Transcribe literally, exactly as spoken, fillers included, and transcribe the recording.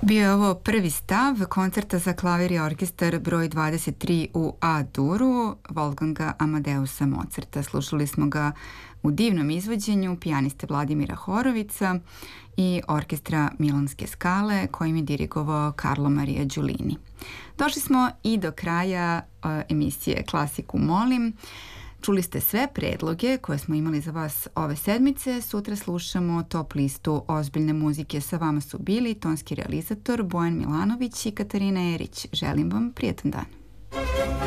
Bio je ovo prvi stav koncerta za klavir i orkestar broj dvadeset tri u A-duru Wolfganga Amadeusa Mozarta. Slušali smo ga u divnom izvođenju pijaniste Vladimira Horovica i orkestra Milanske skale kojim je dirigovao Carlo Maria Giulini. Došli smo i do kraja uh, emisije Klasiku molim. Čuli ste sve predloge koje smo imali za vas ove sedmice. Sutra slušamo top listu ozbiljne muzike. Sa vama su bili tonski realizator Bojan Milanović i Katarina Erić. Želim vam prijetan dan.